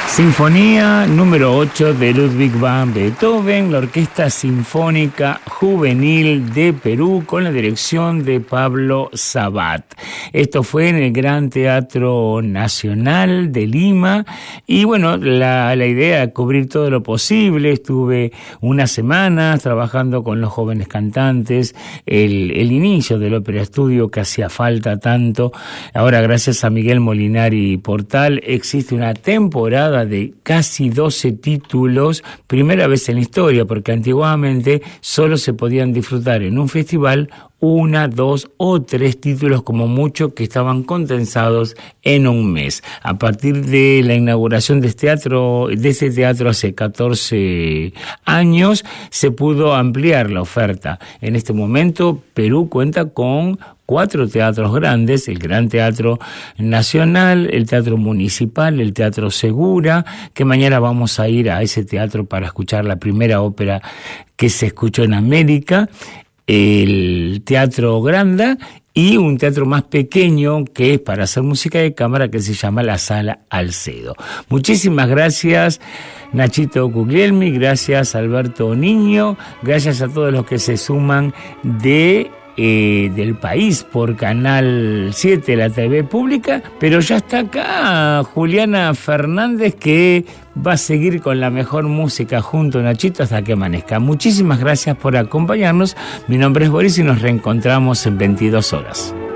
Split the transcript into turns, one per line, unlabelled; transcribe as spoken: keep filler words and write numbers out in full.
Sinfonía número ocho de Ludwig van Beethoven, la Orquesta Sinfónica Juvenil de Perú con la dirección de Pablo Sabat. Esto fue en el Gran Teatro Nacional de Lima y bueno, la, la idea de cubrir todo lo posible. Estuve unas semanas trabajando con los jóvenes cantantes, el, el inicio del Ópera Estudio que hacía falta tanto. Ahora, gracias a Miguel Molinari Portal, existe una temporada de casi doce títulos, primera vez en la historia, porque antiguamente solo se podían disfrutar en un festival una, dos o tres títulos como mucho que estaban condensados en un mes. A partir de la inauguración de este teatro, de este teatro hace catorce años, se pudo ampliar la oferta. En este momento, Perú cuenta con cuatro teatros grandes: el Gran Teatro Nacional, el Teatro Municipal, el Teatro Segura, que mañana vamos a ir a ese teatro para escuchar la primera ópera que se escuchó en América, el Teatro Granda y un teatro más pequeño que es para hacer música de cámara que se llama la Sala Alcedo. Muchísimas gracias, Nachito Guglielmi, gracias Alberto Niño, gracias a todos los que se suman de Eh, del país por Canal siete, la T V pública, pero ya está acá Juliana Fernández, que va a seguir con la mejor música junto a Nachito hasta que amanezca. Muchísimas gracias por acompañarnos. Mi nombre es Boris y nos reencontramos en veintidós horas.